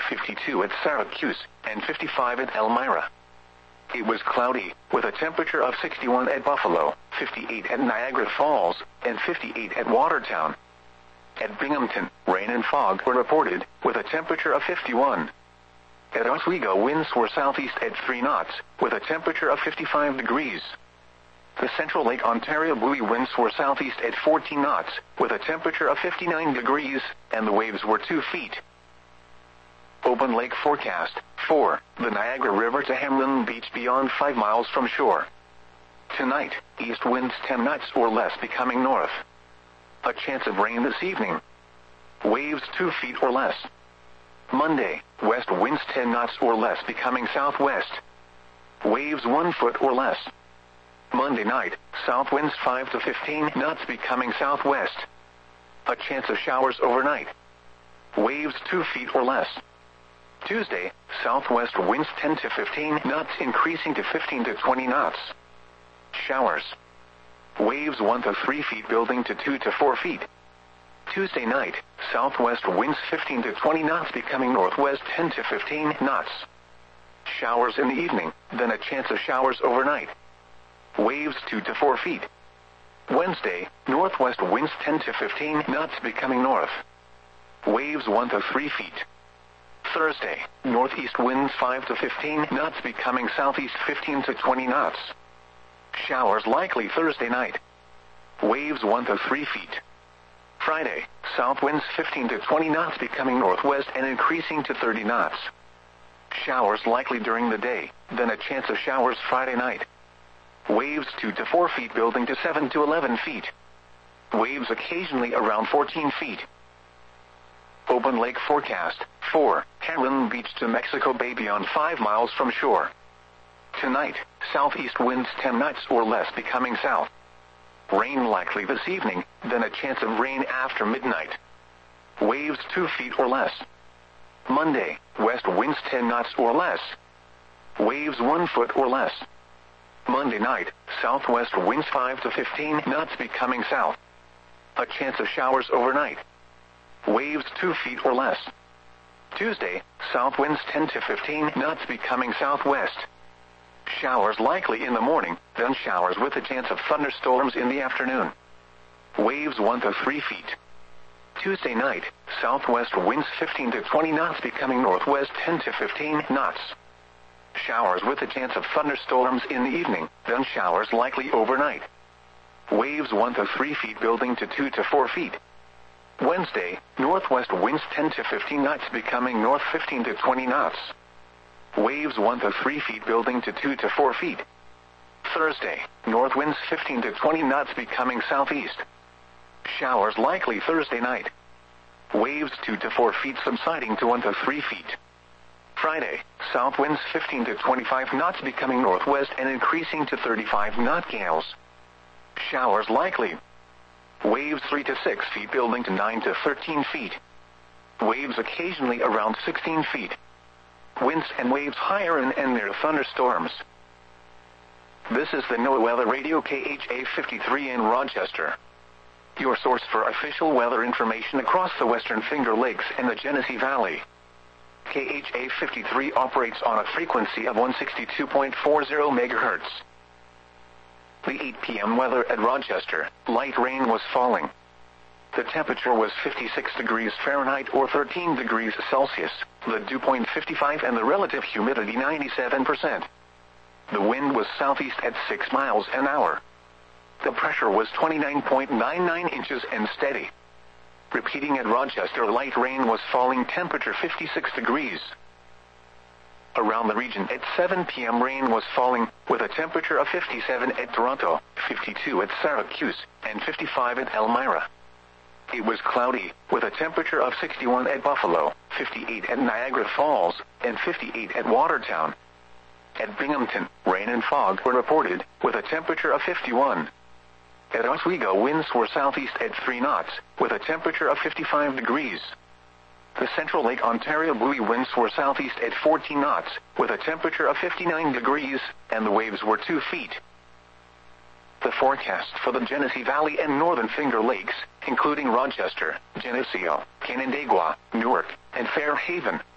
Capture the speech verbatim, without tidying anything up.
fifty-two at Syracuse, and fifty-five at Elmira. It was cloudy, with a temperature of sixty-one at Buffalo, fifty-eight at Niagara Falls, and fifty-eight at Watertown. At Binghamton, rain and fog were reported, with a temperature of fifty-one. At Oswego, winds were southeast at three knots, with a temperature of fifty-five degrees. The Central Lake Ontario buoy winds were southeast at fourteen knots, with a temperature of fifty-nine degrees, and the waves were two feet. Open lake forecast. four. The Niagara River to Hamlin Beach beyond five miles from shore. Tonight, east winds ten knots or less becoming north. A chance of rain this evening. Waves two feet or less. Monday, west winds ten knots or less becoming southwest. Waves one foot or less. Monday night, south winds five to fifteen knots becoming southwest. A chance of showers overnight. Waves two feet or less. Tuesday, southwest winds ten to fifteen knots increasing to fifteen to twenty knots. Showers. Waves one to three feet building to two to four feet. Tuesday night, southwest winds fifteen to twenty knots becoming northwest ten to fifteen knots. Showers in the evening, then a chance of showers overnight. Waves two to four feet. Wednesday, northwest winds ten to fifteen knots becoming north. Waves one to three feet. Thursday, northeast winds five to fifteen knots becoming southeast fifteen to twenty knots. Showers likely Thursday night. Waves one to three feet. Friday, south winds fifteen to twenty knots becoming northwest and increasing to thirty knots. Showers likely during the day, then a chance of showers Friday night. Waves two to four feet building to seven to eleven feet. Waves occasionally around fourteen feet. Open lake forecast. four. Hamlin Beach to Mexico Bay beyond five miles from shore. Tonight, southeast winds ten knots or less becoming south. Rain likely this evening, then a chance of rain after midnight. Waves two feet or less. Monday, west winds ten knots or less. Waves one foot or less. Monday night, southwest winds five to fifteen knots becoming south. A chance of showers overnight. Waves two feet or less. Tuesday, south winds ten to fifteen knots becoming southwest. Showers likely in the morning, then showers with a chance of thunderstorms in the afternoon. Waves one to three feet. Tuesday night, southwest winds fifteen to twenty knots becoming northwest ten to fifteen knots. Showers with a chance of thunderstorms in the evening, then showers likely overnight. Waves one to three feet building to two to four feet. Wednesday, northwest winds ten to fifteen knots becoming north fifteen to twenty knots. Waves one to three feet building to two to four feet. Thursday, north winds fifteen to twenty knots becoming southeast. Showers likely Thursday night. Waves two to four feet subsiding to one to three feet. Friday, south winds fifteen to twenty-five knots becoming northwest and increasing to thirty-five knot gales. Showers likely. Waves three to six feet building to nine to thirteen feet. Waves occasionally around sixteen feet. Winds and waves higher and, and near thunderstorms. This is the NOAA Weather Radio K H A fifty-three in Rochester. Your source for official weather information across the Western Finger Lakes and the Genesee Valley. K H A fifty-three operates on a frequency of one sixty-two point four zero megahertz. The eight p m weather at Rochester, light rain was falling. The temperature was fifty-six degrees Fahrenheit or thirteen degrees Celsius, the dew point fifty-five and the relative humidity ninety-seven percent. The wind was southeast at six miles an hour. The pressure was twenty-nine point nine nine inches and steady. Repeating at Rochester, light rain was falling, temperature fifty-six degrees. Around the region at seven p m rain was falling, with a temperature of fifty-seven at Toronto, fifty-two at Syracuse, and fifty-five at Elmira. It was cloudy, with a temperature of sixty-one at Buffalo, fifty-eight at Niagara Falls, and fifty-eight at Watertown. At Binghamton, rain and fog were reported, with a temperature of fifty-one. At Oswego, winds were southeast at three knots, with a temperature of fifty-five degrees. The Central Lake Ontario buoy winds were southeast at fourteen knots, with a temperature of fifty-nine degrees, and the waves were two feet. The forecast for the Genesee Valley and Northern Finger Lakes, including Rochester, Geneseo, Canandaigua, Newark, and Fairhaven,